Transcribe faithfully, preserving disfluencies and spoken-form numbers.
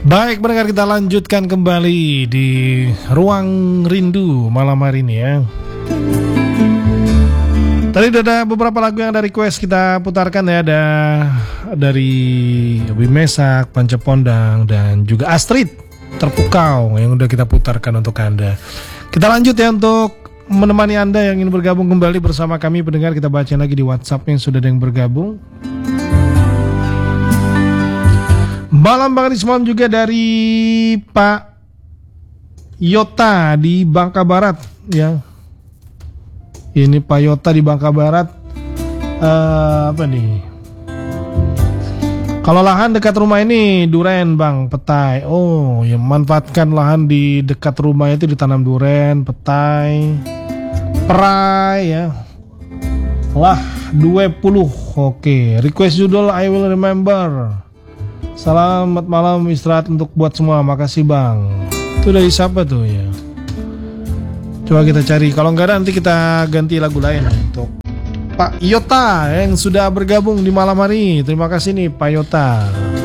Baik, pendengar, kita lanjutkan kembali di Ruang Rindu malam hari ini ya. Tadi ada beberapa lagu yang ada request kita putarkan ya. Ada dari Wimesak, Pancepondang, dan juga Astrid Terpukau yang udah kita putarkan untuk Anda. Kita lanjut ya untuk menemani Anda yang ingin bergabung kembali bersama kami. Pendengar, kita baca lagi di WhatsApp yang sudah ada yang bergabung. Malam banget semalam juga dari Pak Yota di Bangka Barat ya. Ini Pak Yota di Bangka Barat. uh, Apa nih? Kalau lahan dekat rumah ini duren bang, petai. Oh ya, manfaatkan lahan di dekat rumah itu ditanam duren, petai, perai ya. Wah, dua puluh. Oke, request judul I Will Remember. Selamat malam, istirahat untuk buat semua. Makasih bang. Itu dari siapa tuh ya? Coba kita cari. Kalau enggak nanti kita ganti lagu lain untuk Pak Yota yang sudah bergabung di malam hari. Terima kasih nih Pak Yota.